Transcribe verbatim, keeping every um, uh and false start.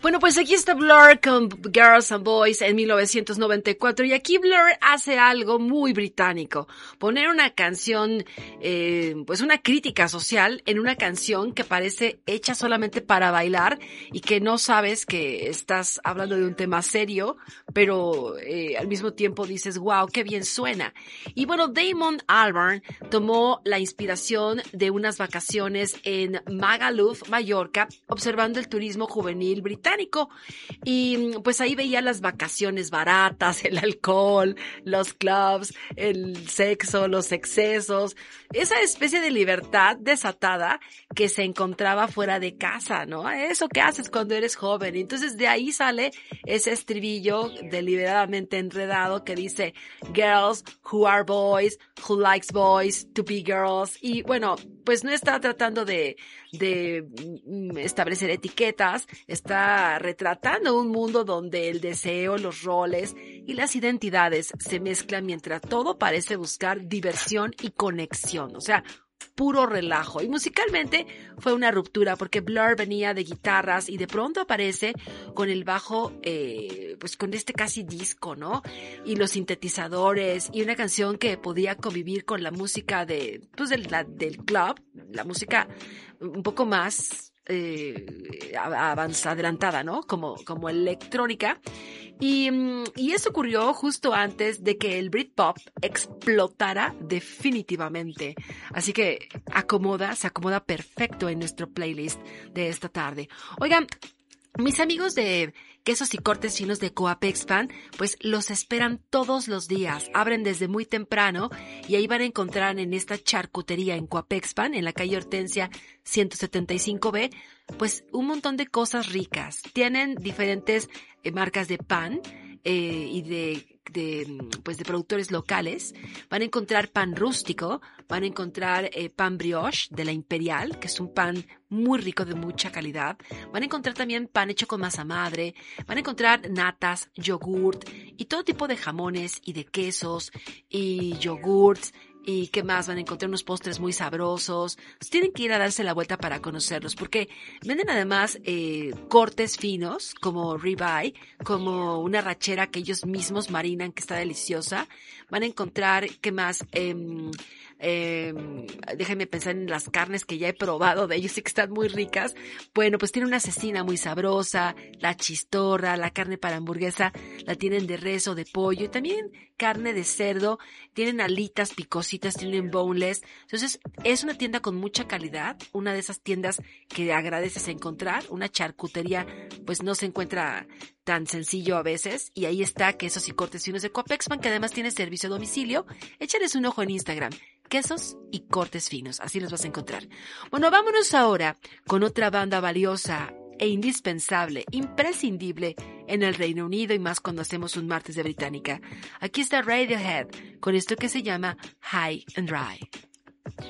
Bueno, pues aquí está Blur con Girls and Boys en mil novecientos noventa y cuatro y aquí Blur hace algo muy británico, poner una canción, eh, pues una crítica social en una canción que parece hecha solamente para bailar y que no sabes que estás hablando de un tema serio, pero eh, al mismo tiempo dices, wow, qué bien suena. Y bueno, Damon Albarn tomó la inspiración de unas vacaciones en Magaluf, Mallorca, observando el turismo juvenil británico. Y pues ahí veía las vacaciones baratas, el alcohol, los clubs, el sexo, los excesos, esa especie de libertad desatada que se encontraba fuera de casa, ¿no? Eso que haces cuando eres joven. Entonces de ahí sale ese estribillo deliberadamente enredado que dice girls who are boys, who likes boys to be girls. Y bueno, pues no está tratando de, de establecer etiquetas, está retratando un mundo donde el deseo, los roles y las identidades se mezclan mientras todo parece buscar diversión y conexión. O sea, puro relajo. Y musicalmente fue una ruptura porque Blur venía de guitarras y de pronto aparece con el bajo, eh, pues con este casi disco, ¿no? Y los sintetizadores y una canción que podía convivir con la música de, pues del, la, del club, la música un poco más eh, avanzada, adelantada, ¿no? Como, como electrónica. Y, y eso ocurrió justo antes de que el Britpop explotara definitivamente. Así que acomoda, se acomoda perfecto en nuestro playlist de esta tarde. Oigan, mis amigos de Quesos y Cortes Finos de Coapexpan, pues los esperan todos los días. Abren desde muy temprano y ahí van a encontrar en esta charcutería en Coapexpan, en la calle Hortensia ciento setenta y cinco B, pues un montón de cosas ricas. Tienen diferentes eh, marcas de pan eh, y de de pues de productores locales. Van a encontrar pan rústico, van a encontrar eh, pan brioche de la Imperial, que es un pan muy rico de mucha calidad. Van a encontrar también pan hecho con masa madre, van a encontrar natas, yogurt y todo tipo de jamones y de quesos y yogurts. ¿Y qué más? Van a encontrar unos postres muy sabrosos. Entonces, tienen que ir a darse la vuelta para conocerlos, porque venden además eh, cortes finos, como ribeye, como una rachera que ellos mismos marinan, que está deliciosa. Van a encontrar, ¿qué más? Eh, eh, déjenme pensar en las carnes que ya he probado de ellos y que están muy ricas. Bueno, pues tienen una cecina muy sabrosa, la chistorra, la carne para hamburguesa, la tienen de res o de pollo, y también carne de cerdo, tienen alitas picositas, tienen boneless. Entonces es una tienda con mucha calidad, una de esas tiendas que agradeces encontrar. Una charcutería pues no se encuentra tan sencillo a veces, y ahí está Quesos y Cortes Finos de Coapexpan, que además tiene servicio a domicilio. Échales un ojo en Instagram, Quesos y Cortes Finos, así los vas a encontrar. Bueno, vámonos ahora con otra banda valiosa e indispensable, imprescindible en el Reino Unido, y más cuando hacemos un martes de británica. Aquí está Radiohead con esto que se llama High and Dry.